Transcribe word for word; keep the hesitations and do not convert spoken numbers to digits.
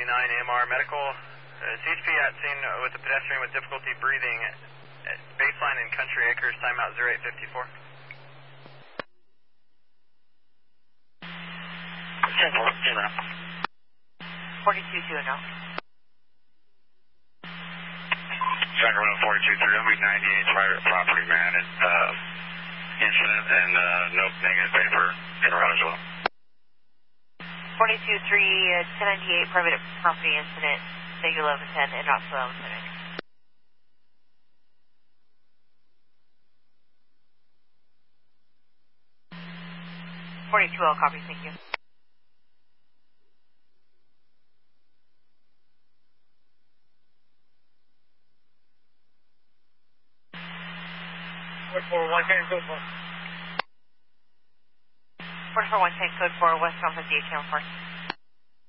seventy-nine A M R medical. Uh, C H P at scene with a pedestrian with difficulty breathing. Uh, baseline in Country Acres, timeout zero eight fifty-four. forty-two two zero. Sacramento forty-two three, it'll be ninety-eight private property man uh, incident and uh, no negative paper in route as well. forty-two three, uh, ten ninety-eight private property incident, negative eleven ten, and not eleven ten. forty-two L, copy, thank you. forty-four one ten, code four. forty-four one ten, code four, West South fifty-eight, channel four.